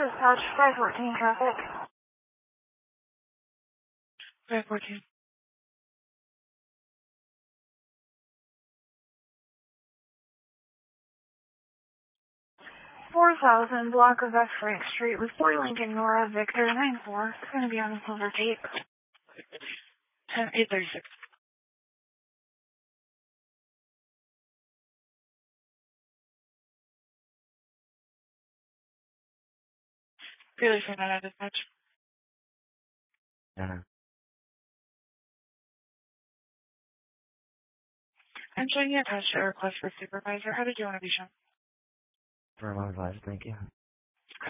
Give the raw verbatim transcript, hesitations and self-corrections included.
dispatch, five fourteen traffic. five fourteen. four thousand, block of X Frank Street with Boy Lincoln Nora Victor nine four. It's going to be on the silver tape. ten eight thirty-six. Really for that dispatch. Yeah. I'm showing you attached a request for supervisor. How did you want to be shown? For my advice, thank you.